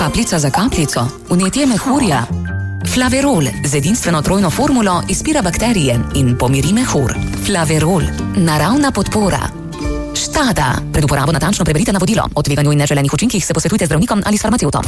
Kapljica za kapljico, vnetje mehurja. Flaverol z edinstveno trojno formulo izpira bakterije in pomiri mehur. Flaverol, naravna podpora. Štada. Pred uporabo natančno preberite navodilo. O tveganju in neželenih učinkih se posvetujte z zdravnikom ali s farmacevtom.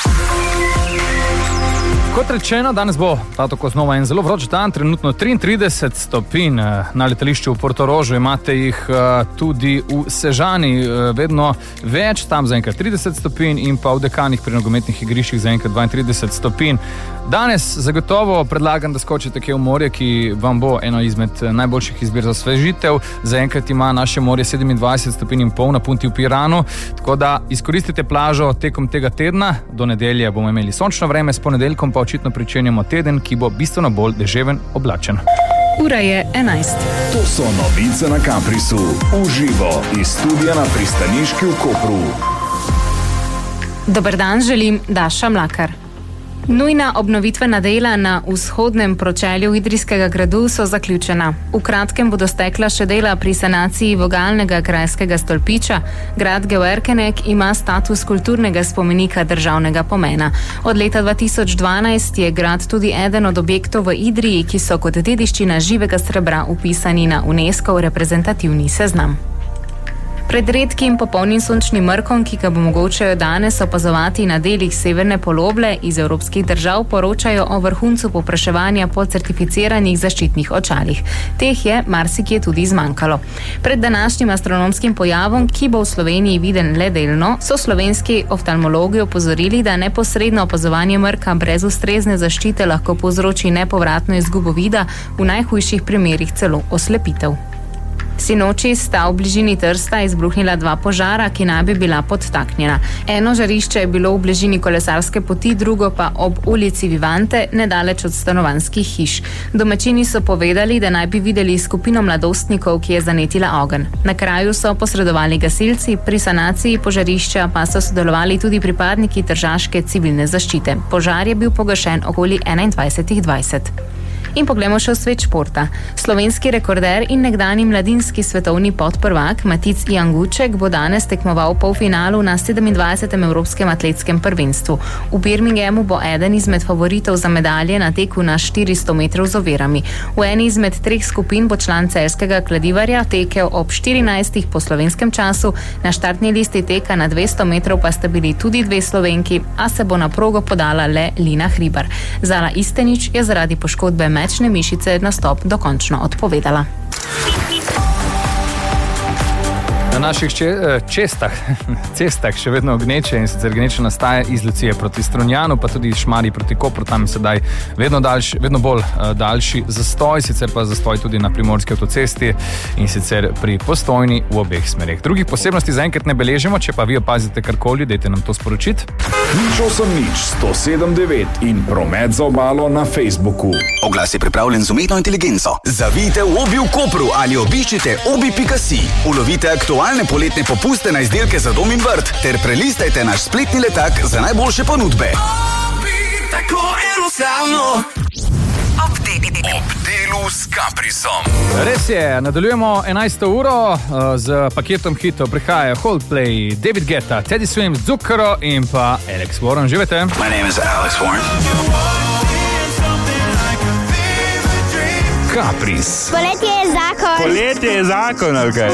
Kot rečeno, danes bo prav tako znova en zelo vroč dan, trenutno 33 stopinj na letališču v Portorožu, imate jih tudi v Sežani, vedno več, tam zaenkrat 30 stopinj in pa v Dekanih pri nogometnih igriščih zaenkrat 32 stopinj. Danes zagotovo predlagam, da skočite kje v morje, ki vam bo eno izmed najboljših izbir za osvežitev. Zaenkrat ima naše morje 27 stopinj in pol na Punti v Piranu, tako da izkoristite plažo tekom tega tedna. Do nedelje bomo imeli sončno vreme, s ponedeljkom pa očitno pričenjamo teden, ki bo bistveno bolj deževen, oblačen. Ura je 11. To so novice na Caprisu. Uživo iz studia na Pristaniški v Kopru. Dober dan želim, Daša Mlakar. Nujna obnovitvena dela na vzhodnem pročelju Idrijskega gradu so zaključena. V kratkem bodo stekla še dela pri sanaciji vogalnega grajskega stolpiča. Grad Geverkenek ima status kulturnega spomenika državnega pomena. Od leta 2012 je grad tudi eden od objektov v Idriji, ki so kot dediščina živega srebra vpisani na UNESCO reprezentativni seznam. Pred redkim popolnim sončnim mrkom, ki ga bo mogoče danes opazovati na delih severne poloble, iz evropskih držav poročajo o vrhuncu povpraševanja po certificiranih zaščitnih očalih. Teh je marsikje tudi zmanjkalo. Pred današnjim astronomskim pojavom, ki bo v Sloveniji viden le delno, so slovenski oftalmologi opozorili, da neposredno opazovanje mrka brez ustrezne zaščite lahko povzroči nepovratno izgubo vida, v najhujših primerih celo oslepitev. Sinoči sta v bližini Trsta izbruhnila 2 požara, ki naj bi bila podtaknjena. Eno žarišče je bilo v bližini kolesarske poti, drugo pa ob ulici Vivante, nedaleč od stanovanjskih hiš. Domačini so povedali, da naj bi videli skupino mladostnikov, ki je zanetila ogenj. Na kraju so posredovali gasilci, pri sanaciji požarišča pa so sodelovali tudi pripadniki tržaške civilne zaščite. Požar je bil pogašen okoli 21:20. In poglejmo še v svet športa. Slovenski rekorder in nekdanji mladinski svetovni podprvak Matic Janguček bo danes tekmoval v polfinalu na 27. Evropskem atletskem prvenstvu. V Birminghamu bo eden izmed favoritov za medalje na teku na 400 metrov z ovirami. V eni izmed 3 skupin bo član celjskega kladivarja tekel ob 14. po slovenskem času, na štartni listi teka na 200 metrov pa sta bili tudi 2 Slovenki, a se bo na progo podala le Lina Hribar. Zala Istenič je zaradi poškodbe mečne mišice nastop dokončno odpovedala. Na naših cestah še vedno gneče, in sicer gneče nastaja iz Lucije proti Strunjanu, pa tudi iz Šmarij proti Kopru, tam je sedaj vedno bolj daljši zastoj, sicer pa zastoj tudi na Primorski avtocesti in sicer pri Postojni v obeh smereh. Drugih posebnosti zaenkrat ne beležimo, če pa vi opazite karkoli, dajte nam to sporočiti. 179 in promet za obalo na Facebooku. Oglas je pripravljen z umetno inteligenco. Zavijte v Obi v Kopru ali obiščite obi.si. Ulovite aktualne poletne popuste na izdelke za dom in vrt ter prelistajte naš spletni letak za najboljše ponudbe. Obi, tako enostavno. Ob delu s Caprisom. Res je, nadaljujemo 11. uro z paketom hitov. Prihajajo Coldplay, David Guetta, Teddy Swims, Zucchero in pa Alex Warren. Živete? My name is Alex Warren. Capris. Poletje je zakon. Poletje je zakon, ali kaj?